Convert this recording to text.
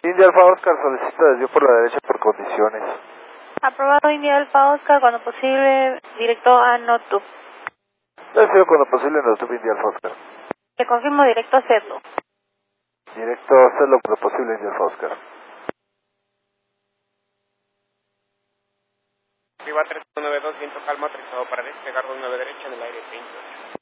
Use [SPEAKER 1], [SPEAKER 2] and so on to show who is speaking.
[SPEAKER 1] India Alfa Oscar solicita desvío por la derecha por condiciones.
[SPEAKER 2] Aprobado India Alfa Oscar, cuando posible, directo a NOTUB.
[SPEAKER 1] Desvío cuando posible en el India Alfa Oscar.
[SPEAKER 2] Le confirmo directo a CEDLO.
[SPEAKER 1] Directo a hacerlo cuando posible India Alfa Oscar.
[SPEAKER 3] Viva 392, viento calma, autorizado para despegar 29 derecha en el aire 28.